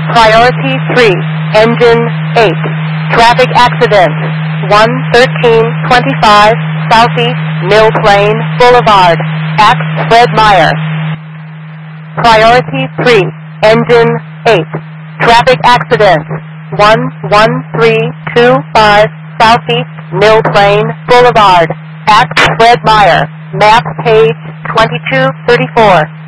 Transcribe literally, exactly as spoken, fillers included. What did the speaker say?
Priority three, engine eight. Traffic accident, one thirteen twenty-five Southeast Mill Plain Boulevard, at Fred Meyer. Priority three, engine eight. Traffic accident, one one three two five Southeast Mill Plain Boulevard, at Fred Meyer. Map page twenty-two thirty-four.